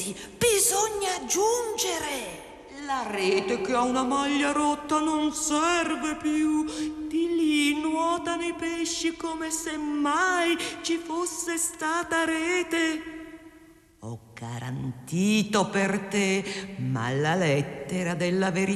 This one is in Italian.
ragazzi, bisogna aggiungere. La rete che ha una maglia rotta non serve più. Di lì nuotano i pesci come se mai ci fosse stata rete. Ho garantito per te, ma la lettera della verità